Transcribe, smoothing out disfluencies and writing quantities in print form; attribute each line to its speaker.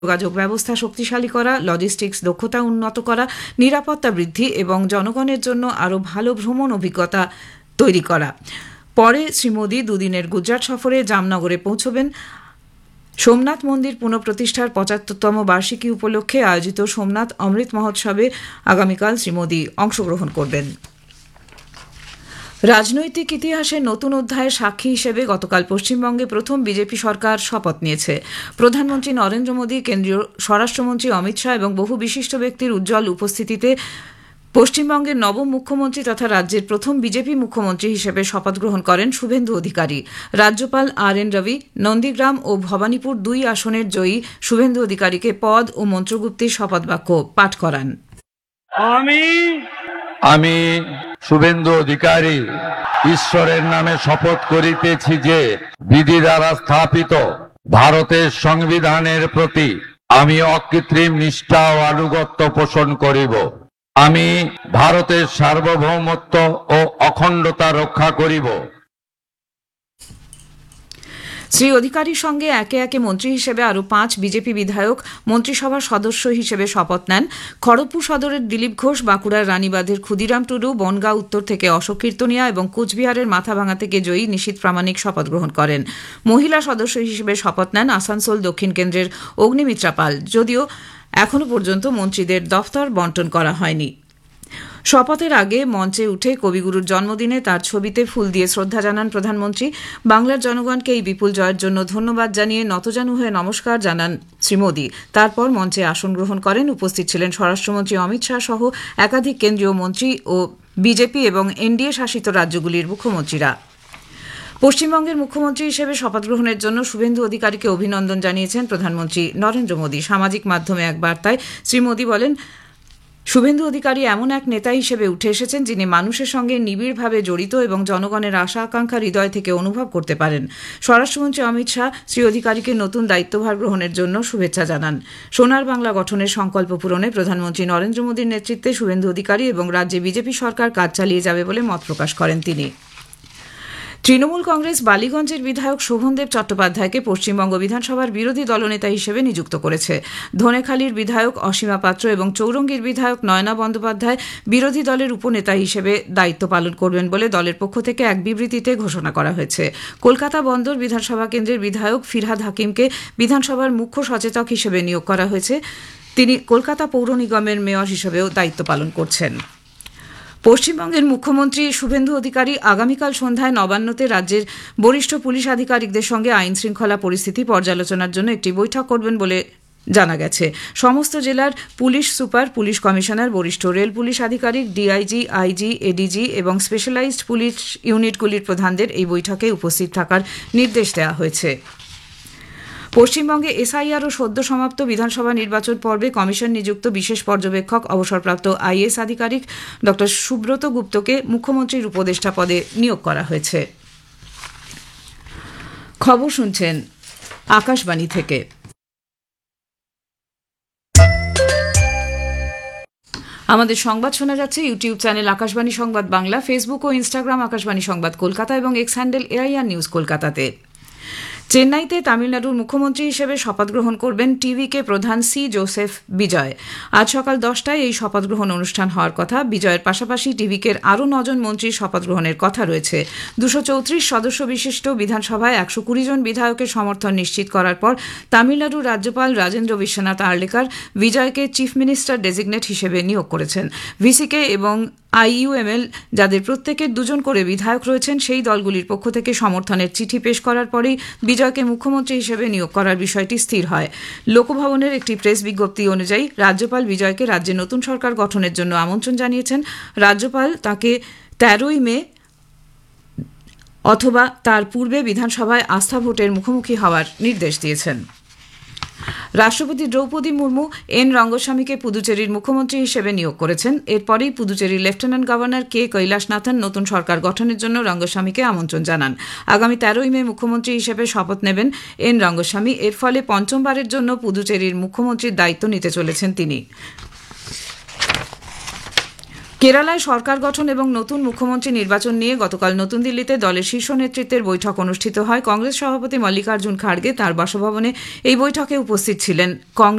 Speaker 1: যোগাযোগ ব্যবস্থা শক্তিশালী করা, লজিস্টিক্স দক্ষতা উন্নত করা, নিরাপত্তা বৃদ্ধি এবং জনগণের জন্য আরও ভালো ভ্রমণ অভিজ্ঞতা তৈরি করা। পরে শ্রী মোদী দুদিনের গুজরাট সফরে জামনগরে পৌঁছবেন। সোমনাথ মন্দির পুনঃপ্রতিষ্ঠার ৭৫তম বার্ষিকী উপলক্ষে আয়োজিত সোমনাথ অমৃত মহোৎসবে আগামীকাল শ্রী মোদী অংশগ্রহণ করবেন। রাজনৈতিক ইতিহাসে নতুন অধ্যায়ের সাক্ষী হিসেবে গতকাল পশ্চিমবঙ্গে প্রথম বিজেপি সরকার শপথ নিয়েছে। প্রধানমন্ত্রী নরেন্দ্র মোদী, কেন্দ্রীয় স্বরাষ্ট্রমন্ত্রী অমিত শাহ এবং বহু বিশিষ্ট ব্যক্তির উজ্জ্বল উপস্থিতিতে পশ্চিমবঙ্গের নবম মুখ্যমন্ত্রী তথা রাজ্যের প্রথম বিজেপি মুখ্যমন্ত্রী হিসেবে শপথ গ্রহণ করেন শুভেন্দু অধিকারী। রাজ্যপাল আর.এন. রবি নন্দীগ্রাম ও ভবানীপুর ২ আসনের জয়ী শুভেন্দু অধিকারীকে পদ ও মন্ত্রগুপ্তির শপথ বাক্য পাঠ করান।
Speaker 2: আমি শুভেন্দু অধিকারী ঈশ্বরের নামে শপথ করিতেছি যে বিধি দ্বারা স্থাপিত ভারতের সংবিধানের প্রতি আমি অকৃত্রিম নিষ্ঠা ও আনুগত্য পোষণ করিব। আমি ভারতের সার্বভৌমত্ব ও অখণ্ডতা রক্ষা করিব।
Speaker 1: শ্রী অধিকারীর সঙ্গে একে একে মন্ত্রী হিসেবে আরও ৫ বিজেপি বিধায়ক মন্ত্রিসভার সদস্য হিসেবে শপথ নেন। খড়গপুর সদরের দিলীপ ঘোষ, বাঁকুড়ার রানীবাঁধের ক্ষুদিরাম টুডু, বনগাঁ উত্তর থেকে অশোক কীর্তনিয়া এবং কোচবিহারের মাথাভাঙা থেকে জয়ী নিশীথ প্রামাণিক শপথ গ্রহণ করেন। মহিলা সদস্য হিসেবে শপথ নেন আসানসোল দক্ষিণ কেন্দ্রের অগ্নিমিত্রা পাল, যদিও এখনও পর্যন্ত মন্ত্রীদের দফতর বন্টন করা হয়নি। শপথের আগে মঞ্চে উঠে কবিগুরুর জন্মদিনে তার ছবিতে ফুল দিয়ে শ্রদ্ধা জানান প্রধানমন্ত্রী। বাংলার জনগণকে এই বিপুল জয়ের জন্য ধন্যবাদ জানিয়ে নতজানু হয়ে নমস্কার জানান শ্রী মোদী। তারপর মঞ্চে আসন গ্রহণ করেন। উপস্থিত ছিলেন স্বরাষ্ট্রমন্ত্রী অমিত শাহ সহ একাধিক কেন্দ্রীয় মন্ত্রী ও বিজেপি এবং এনডিএ শাসিত রাজ্যগুলির মুখ্যমন্ত্রীরা। পশ্চিমবঙ্গের মুখ্যমন্ত্রী হিসেবে শপথ গ্রহণের জন্য শুভেন্দু অধিকারীকে অভিনন্দন জানিয়েছেন প্রধানমন্ত্রী নরেন্দ্র মোদী। সামাজিক মাধ্যমে এক বার্তায় শ্রী মোদী বলেন, শুভেন্দু অধিকারী এমন এক নেতা হিসেবে উঠে এসেছেন যিনি মানুষের সঙ্গে নিবিড়ভাবে জড়িত এবং জনগণের আশা আকাঙ্ক্ষা হৃদয় থেকে অনুভব করতে পারেন। স্বরাষ্ট্রমন্ত্রী অমিত শাহ শ্রী অধিকারীকে নতুন দায়িত্বভার গ্রহণের জন্য শুভেচ্ছা জানান। সোনার বাংলা গঠনের সংকল্প পূরণে প্রধানমন্ত্রী নরেন্দ্র মোদীর নেতৃত্বে শুভেন্দু অধিকারী এবং রাজ্যে বিজেপি সরকার কাজ চালিয়ে যাবে বলে মত প্রকাশ করেন তিনি। তৃণমূল কংগ্রেস বালিগঞ্জের বিধায়ক শোভনদেব চট্টোপাধ্যায়কে পশ্চিমবঙ্গ বিধানসভার বিরোধী দলনেতা হিসেবে নিযুক্ত করেছে। ধনেখালির বিধায়ক অসীমা পাত্র এবং চৌরঙ্গীর বিধায়ক নয়না বন্দ্যোপাধ্যায় বিরোধী দলের উপনেতা হিসেবে দায়িত্ব পালন করবেন বলে দলের পক্ষ থেকে এক বিবৃতিতে ঘোষণা করা হয়েছে। কলকাতা বন্দর বিধানসভা কেন্দ্রের বিধায়ক ফিরহাদ হাকিমকে বিধানসভার মুখ্য সচেতক হিসেবে নিয়োগ করা হয়েছে। তিনি কলকাতা পৌর নিগমের মেয়র হিসেবেও দায়িত্ব পালন করছেন। পশ্চিমবঙ্গের মুখ্যমন্ত্রী শুভেন্দু অধিকারী আগামীকাল সন্ধ্যায় নবান্নতে রাজ্যের বরিষ্ঠ পুলিশ আধিকারিকদের সঙ্গে আইন শৃঙ্খলা পরিস্থিতি পর্যালোচনার জন্য একটি বৈঠক করবেন বলে জানা গেছে। সমস্ত জেলার police super, police commissioner, বরিষ্ঠ rail police আধিকারিক, ডিআইজি, আইজি, এডিজি এবং স্পেশালাইজড পুলিশ ইউনিটগুলির প্রধানদের এই বৈঠকে উপস্থিত থাকার নির্দেশ দেওয়া হয়েছে। পশ্চিমবঙ্গে এসআইআর ও সদ্য সমাপ্ত বিধানসভা নির্বাচন পর্বে কমিশন নিযুক্ত বিশেষ পর্যবেক্ষক অবসরপ্রাপ্ত আইএএস আধিকারিক ড সুব্রত গুপ্তকে মুখ্যমন্ত্রীর উপদেষ্টা পদে নিয়োগ করা হয়েছে। খবর শুনছেন আকাশবাণী থেকে। আমাদের সংবাদ শোনা যাচ্ছে ইউটিউব চ্যানেল আকাশবাণী সংবাদ বাংলা, ফেসবুক ও ইনস্টাগ্রাম আকাশবাণী সংবাদ কলকাতা এবং এক্স হ্যান্ডেল এআইআর নিউজ কলকাতাতে। চেন্নাইতে তামিলনাড়ুর মুখ্যমন্ত্রী হিসেবে শপথ গ্রহণ করবেন টিভিকে প্রধান সি জোসেফ বিজয়। আজ সকাল ১০টায় এই শপথ গ্রহণ অনুষ্ঠান হওয়ার কথা। বিজয়ের পাশাপাশি টিভিকের আরও ৯ জন মন্ত্রীর শপথ গ্রহণের কথা রয়েছে। ২৩৪ সদস্য বিশিষ্ট বিধানসভায় ১২০ জন বিধায়কের সমর্থন নিশ্চিত করার পর তামিলনাড়ুর রাজ্যপাল রাজেন্দ্র বিশ্বনাথ আর্লেকার বিজয়কে চিফ মিনিস্টার ডেজিগনেট হিসেবে নিয়োগ করেছেন। ভিসিকে এবং আইইউএমএল, যাদের প্রত্যেকের ২ জন করে বিধায়ক রয়েছেন, সেই দলগুলির পক্ষ থেকে সমর্থনের চিঠি পেশ করার পরেই বিজয়কে মুখ্যমন্ত্রী হিসেবে নিয়োগ করার বিষয়টি স্থির হয়। লোকভবনের একটি প্রেস বিজ্ঞপ্তি অনুযায়ী রাজ্যপাল বিজয়কে রাজ্যে নতুন সরকার গঠনের জন্য আমন্ত্রণ জানিয়েছেন। রাজ্যপাল তাকে ১৩ই মে অথবা তার পূর্বে বিধানসভায় আস্থা ভোটের মুখোমুখি হওয়ার নির্দেশ দিয়েছেন। রাষ্ট্রপতি দ্রৌপদী মুর্মু এন রঙ্গস্বামীকে পুদুচেরির মুখ্যমন্ত্রী হিসেবে নিয়োগ করেছেন। এরপরেই পুদুচেরির লেফটেন্যান্ট গভর্নর কে কৈলাসনাথন নতুন সরকার গঠনের জন্য রঙ্গস্বামীকে আমন্ত্রণ জানান। আগামী ১৩ই মে মুখ্যমন্ত্রী হিসেবে শপথ নেবেন এন রঙ্গস্বামী। এর ফলে পঞ্চমবারের জন্য পুদুচেরির মুখ্যমন্ত্রীর দায়িত্ব নিতে চলেছেন তিনি। কেরালায় সরকার গঠন এবং নতুন মুখ্যমন্ত্রী নির্বাচন নিয়ে গতকাল নতুন দিল্লিতে দলের শীর্ষ নেতৃত্বের বৈঠক অনুষ্ঠিত হয়। কংগ্রেস সভাপতি মল্লিকার্জুন খাড়গে তাঁর বাসভবনে এই বৈঠকে উপস্থিত ছিলেন।